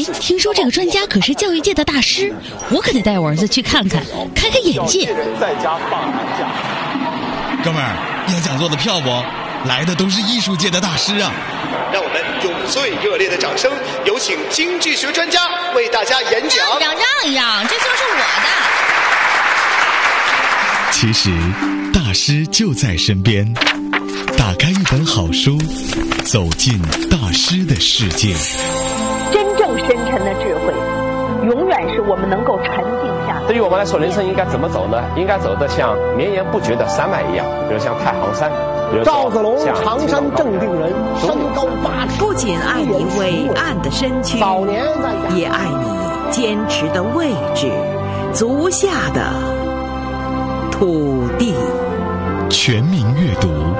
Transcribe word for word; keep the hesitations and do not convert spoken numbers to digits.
哎，听说这个专家可是教育界的大师，我可得带我儿子去看看，开开眼界。 在家放寒假。 哥们儿，要讲座的票不？来的都是艺术界的大师啊！ 让我们用最热烈的掌声，有请经济学专家为大家演讲。 让让让让，这就是我的。 其实，大师就在身边。打开一本好书，走进大师的世界。 真正深沉的智慧，永远是我们能够沉静下。 对于我们来说，人生应该怎么走呢？应该走得像绵延不绝的山脉一样，比如像太行山。 赵子龙，常山正定人，身高八尺。 不仅爱你伟岸的身躯， 早年也爱你坚持的位置，足下的土地。 全民阅读。